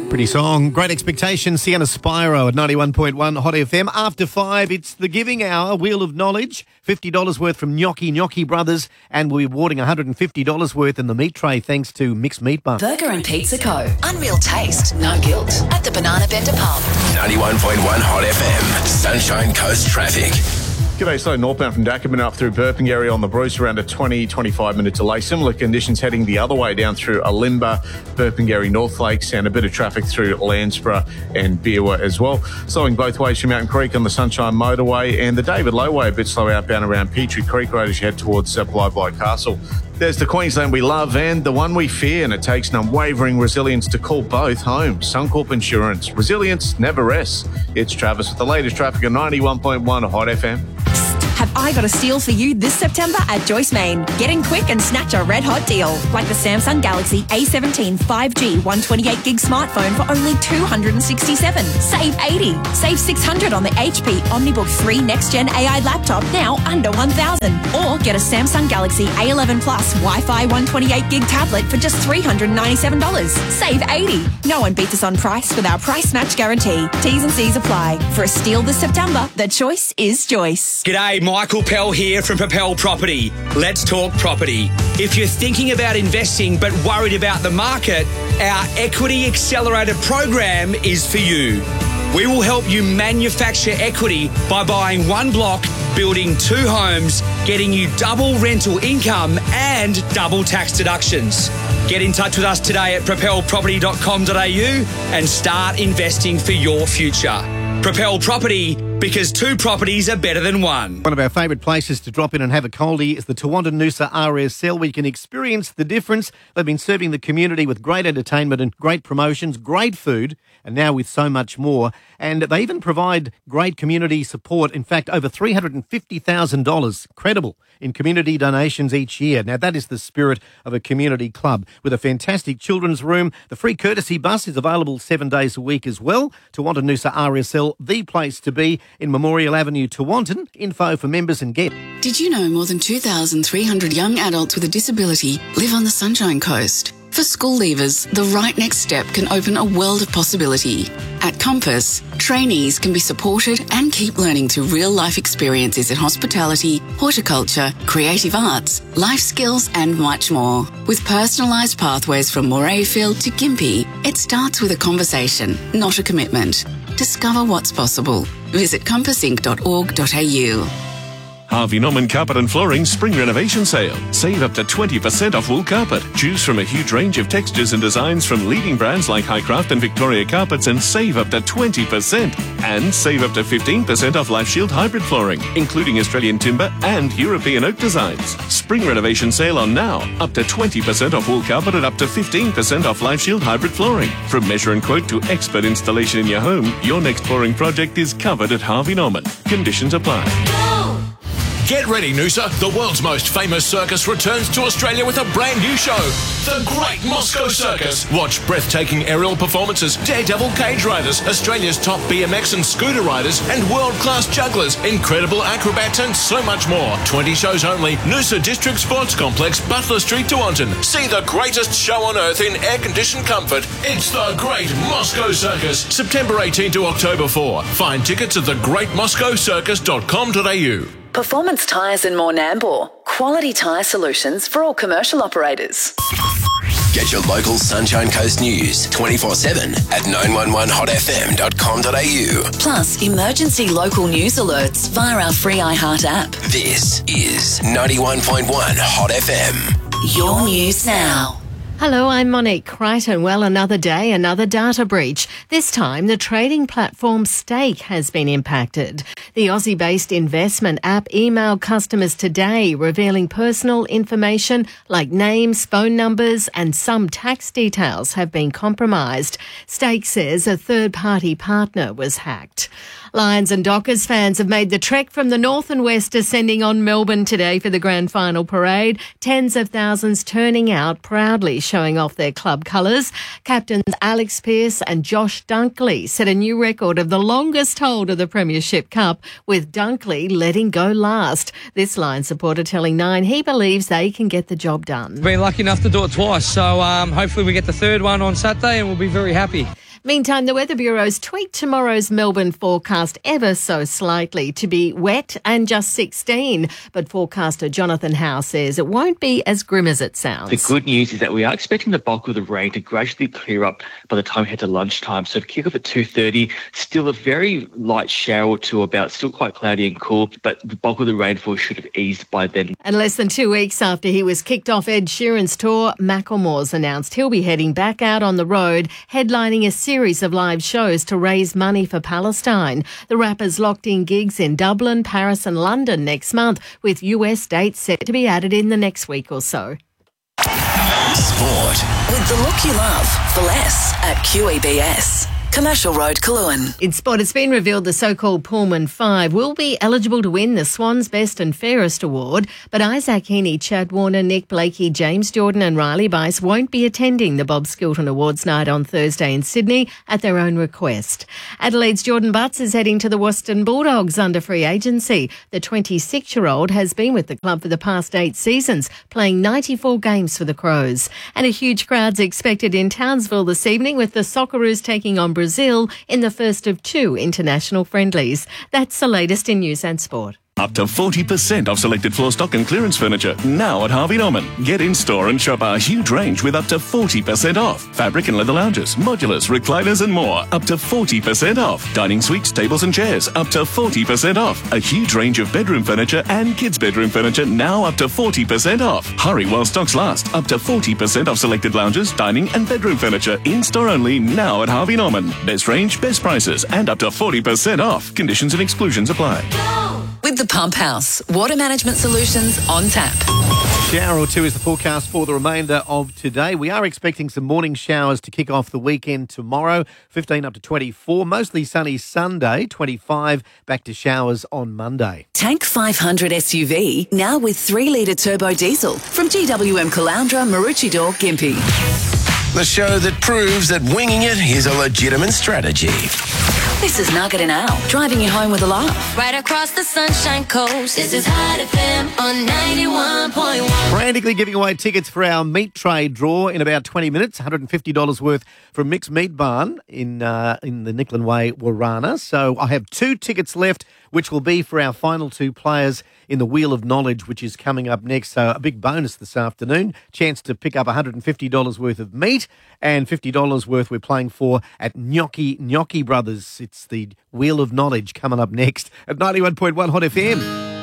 Pretty song. Great Expectations, Sienna Spiro at 91.1 Hot FM. After 5, it's the Giving Hour, Wheel of Knowledge. $50 worth from Gnocchi Brothers, and we're awarding $150 worth in the meat tray thanks to Mixed Meat Bar. Burger and Pizza Co. Unreal taste, no guilt. At the Banana Bender Pub. 91.1 Hot FM. Sunshine Coast traffic. G'day, so northbound from Dackerman up through Burpengary on the Bruce, around a 20-25 minute delay. Similar conditions heading the other way down through Alimba, Burpengary, North Lakes, and a bit of traffic through Landsborough and Beerwah as well. Slowing both ways from Mountain Creek on the Sunshine Motorway, and the David Low Way a bit slow outbound around Petrie Creek Road as you head towards Bly Castle. There's the Queensland we love and the one we fear, and it takes an unwavering resilience to call both home. Suncorp Insurance. Resilience never rests. It's Travis with the latest traffic on 91.1 Hot FM. Have I got a steal for you this September at Joyce Main? Get in quick and snatch a red hot deal, like the Samsung Galaxy A17 5G 128GB smartphone for only $267. Save $80. Save $600 on the HP OmniBook 3 Next Gen AI laptop, now under $1,000. Or get a Samsung Galaxy A11 Plus Wi-Fi 128GB tablet for just $397. Save $80. No one beats us on price with our price match guarantee. T's and C's apply. For a steal this September, the choice is Joyce. G'day, Michael Pell here from Propel Property. Let's talk property. If you're thinking about investing but worried about the market, our Equity Accelerator program is for you. We will help you manufacture equity by buying one block, building 2 homes, getting you double rental income and double tax deductions. Get in touch with us today at propelproperty.com.au and start investing for your future. Propel Property, because 2 properties are better than one. One of our favourite places to drop in and have a coldie is the Toowontin Noosa RSL, where you can experience the difference. They've been serving the community with great entertainment and great promotions, great food, and now with so much more. And they even provide great community support. In fact, over $350,000, credible, in community donations each year. Now, that is the spirit of a community club. With a fantastic children's room, the free courtesy bus is available 7 days a week as well. Toowontin Noosa RSL, the place to be in Memorial Avenue, Toowontin. Info for members and guests. Did you know more than 2,300 young adults with a disability live on the Sunshine Coast? For school leavers, the right next step can open a world of possibility. At Compass, trainees can be supported and keep learning through real-life experiences in hospitality, horticulture, creative arts, life skills and much more. With personalised pathways from Morayfield to Gympie, it starts with a conversation, not a commitment. Discover what's possible. Visit compassinc.org.au. Harvey Norman Carpet and Flooring Spring Renovation Sale. Save up to 20% off wool carpet. Choose from a huge range of textures and designs from leading brands like Highcraft and Victoria Carpets and save up to 20%. And save up to 15% off LifeShield hybrid flooring, including Australian timber and European oak designs. Spring Renovation Sale on now. Up to 20% off wool carpet and up to 15% off LifeShield hybrid flooring. From measure and quote to expert installation in your home, your next flooring project is covered at Harvey Norman. Conditions apply. Get ready, Noosa. The world's most famous circus returns to Australia with a brand new show, The Great Moscow Circus. Watch breathtaking aerial performances, daredevil cage riders, Australia's top BMX and scooter riders, and world-class jugglers, incredible acrobats, and so much more. 20 shows only. Noosa District Sports Complex, Butler Street, Toowontin. See the greatest show on earth in air-conditioned comfort. It's The Great Moscow Circus. September 18 to October 4. Find tickets at thegreatmoscowcircus.com.au. Performance Tyres and More Nambour. Quality tyre solutions for all commercial operators. Get your local Sunshine Coast news 24/7 at 911hotfm.com.au. Plus, emergency local news alerts via our free iHeart app. This is 91.1 Hot FM. Your news now. Hello, I'm Monique Crichton. Well, another day, another data breach. This time, the trading platform Stake has been impacted. The Aussie-based investment app emailed customers today, revealing personal information like names, phone numbers, and some tax details have been compromised. Stake says a third-party partner was hacked. Lions and Dockers fans have made the trek from the north and west, descending on Melbourne today for the grand final parade. Tens of thousands turning out, proudly showing off their club colours. Captains Alex Pearce and Josh Dunkley set a new record of the longest hold of the Premiership Cup, with Dunkley letting go last. This Lions supporter telling Nine he believes they can get the job done. Been lucky enough to do it twice, so hopefully we get the third one on Saturday and we'll be very happy. Meantime, the Weather Bureau's tweaked tomorrow's Melbourne forecast ever so slightly to be wet and just 16. But forecaster Jonathan Howe says it won't be as grim as it sounds. The good news is that we are expecting the bulk of the rain to gradually clear up by the time we head to lunchtime. So kick off at 2:30, still a very light shower or two about, still quite cloudy and cool, but the bulk of the rainfall should have eased by then. And less than 2 weeks after he was kicked off Ed Sheeran's tour, Macklemore's announced he'll be heading back out on the road, headlining a series of live shows to raise money for Palestine. The rapper's locked in gigs in Dublin, Paris and London next month, with US dates set to be added in the next week or so. Sport. With the look you love for less at QEBS. Commercial Road, Cologne. In sport, it's been revealed the so-called Pullman Five will be eligible to win the Swans Best and Fairest Award, but Isaac Heaney, Chad Warner, Nick Blakey, James Jordan and Riley Bice won't be attending the Bob Skilton Awards night on Thursday in Sydney at their own request. Adelaide's Jordan Butts is heading to the Western Bulldogs under free agency. The 26-year-old has been with the club for the past 8 seasons, playing 94 games for the Crows. And a huge crowd's expected in Townsville this evening, with the Socceroos taking on Brazil in the first of 2 international friendlies. That's the latest in news and sport. Up to 40% off selected floor stock and clearance furniture now at Harvey Norman. Get in store and shop our huge range with up to 40% off. Fabric and leather lounges, modulars, recliners and more. Up to 40% off. Dining suites, tables and chairs. Up to 40% off. A huge range of bedroom furniture and kids' bedroom furniture now up to 40% off. Hurry while stocks last. Up to 40% off selected lounges, dining and bedroom furniture. In store only now at Harvey Norman. Best range, best prices and up to 40% off. Conditions and exclusions apply. With the Pump House, water management solutions on tap. Shower or two is the forecast for the remainder of today. We are expecting some morning showers to kick off the weekend tomorrow, 15 up to 24. Mostly sunny Sunday, 25. Back to showers on Monday. Tank 500 SUV, now with 3-litre turbo diesel from GWM Caloundra, Maroochydore, Gympie. The show that proves that winging it is a legitimate strategy. This is Nugget and Al, driving you home with a laugh. Right across the Sunshine Coast, this is Hot FM on 91.1. Frantically giving away tickets for our meat tray draw in about 20 minutes, $150 worth from Mixed Meat Barn in the Nicklin Way, Warana. So I have 2 tickets left, which will be for our final 2 players in the Wheel of Knowledge, which is coming up next. So a big bonus this afternoon, chance to pick up $150 worth of meat and $50 worth we're playing for at Gnocchi Brothers. It's the Wheel of Knowledge coming up next at 91.1 Hot FM.